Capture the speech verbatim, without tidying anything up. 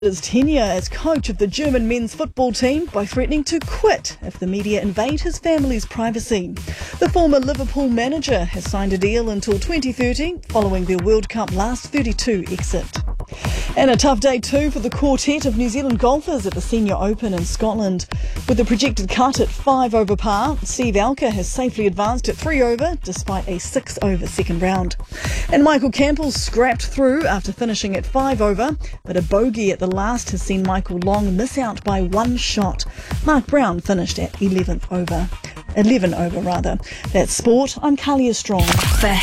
His tenure as coach of the German men's football team by threatening to quit if the media invade his family's privacy. The former Liverpool manager has signed a deal until twenty thirty following their World Cup last thirty-two exit. And a tough day too for the quartet of New Zealand golfers at the Senior Open in Scotland. With the projected cut at five over par, Steve Alker has safely advanced at three over despite a six over second round. And Michael Campbell scrapped through after finishing at five over, but a bogey at the last has seen Michael Long miss out by one shot. Mark Brown finished at eleventh over. eleven over rather. That's sport. I'm Kalia Strong.